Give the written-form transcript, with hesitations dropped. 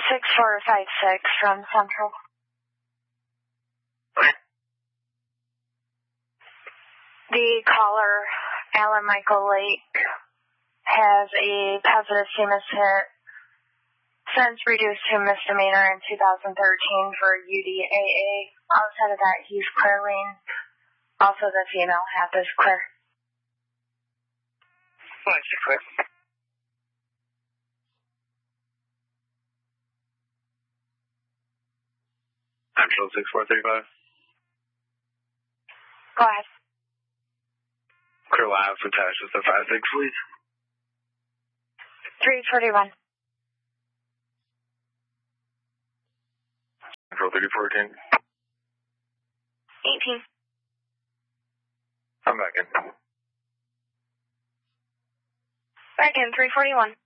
6456 from Central. The caller, Alan Michael Lake, has a positive CMS hit, since reduced to misdemeanor in 2013 for UDAA. Outside of that, he's clearing. Also, the female half is clear. She's clear. Central 6435. Go ahead. Clear lab for attached with the 5-6, please. 341. Central 3418. 18. I'm back in. Back in, 341.